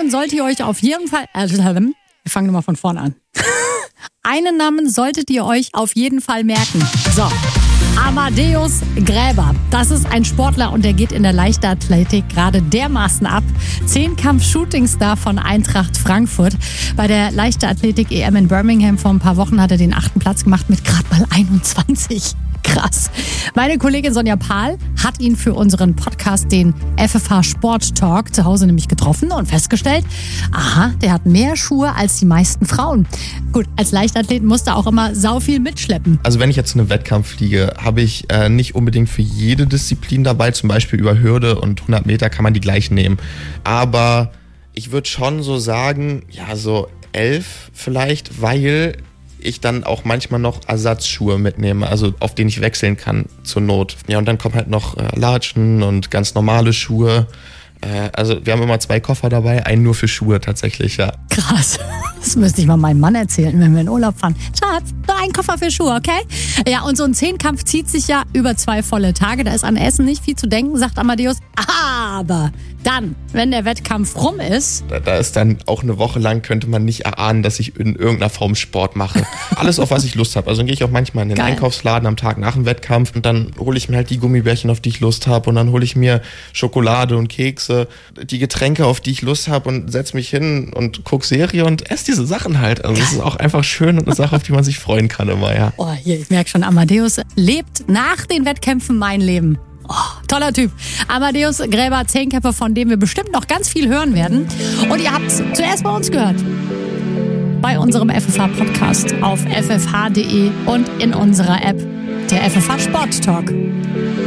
Namen solltet ihr euch auf jeden Fall... wir fangen nochmal von vorne an. Einen Namen solltet ihr euch auf jeden Fall merken. So, Amadeus Gräber. Das ist ein Sportler und der geht in der Leichtathletik gerade dermaßen ab. 10-Kampf-Shootingstar von Eintracht Frankfurt. Bei der Leichtathletik-EM in Birmingham vor ein paar Wochen hat er den 8. Platz gemacht mit gerade mal 21. Krass. Meine Kollegin Sonja Pahl hat ihn für unseren Podcast, den FFH Sport Talk, zu Hause nämlich getroffen und festgestellt, aha, der hat mehr Schuhe als die meisten Frauen. Gut, als Leichtathlet musste er auch immer sau viel mitschleppen. Also wenn ich jetzt zu einem Wettkampf fliege, habe ich nicht unbedingt für jede Disziplin dabei. Zum Beispiel über Hürde und 100 Meter kann man die gleich nehmen. Aber ich würde schon so sagen, ja, so 11 vielleicht, weil ich dann auch manchmal noch Ersatzschuhe mitnehme, also auf denen ich wechseln kann zur Not. Ja, und dann kommen halt noch Latschen und ganz normale Schuhe. Also wir haben immer 2 Koffer dabei, einen nur für Schuhe tatsächlich, ja. Krass. Das müsste ich mal meinem Mann erzählen, wenn wir in Urlaub fahren. Schatz, nur ein Koffer für Schuhe, okay? Ja, und so ein 10-Kampf zieht sich ja über 2 volle Tage. Da ist an Essen nicht viel zu denken, sagt Amadeus. Aber dann, wenn der Wettkampf rum ist... Da ist dann auch eine Woche lang, könnte man nicht erahnen, dass ich in irgendeiner Form Sport mache. Alles, auf was ich Lust habe. Also dann gehe ich auch manchmal in den Einkaufsladen am Tag nach dem Wettkampf und dann hole ich mir halt die Gummibärchen, auf die ich Lust habe, und dann hole ich mir Schokolade und Kekse, die Getränke, auf die ich Lust habe, und setze mich hin und gucke Serie und esse diese Sachen halt. Also es ist auch einfach schön und eine Sache, auf die man sich freuen kann immer, ja. Oh, hier, ich merke schon, Amadeus lebt nach den Wettkämpfen mein Leben. Oh, toller Typ. Amadeus Gräber, 10-Kämpfer, von dem wir bestimmt noch ganz viel hören werden. Und ihr habt es zuerst bei uns gehört. Bei unserem FFH-Podcast auf ffh.de und in unserer App, der FFH Sport Talk.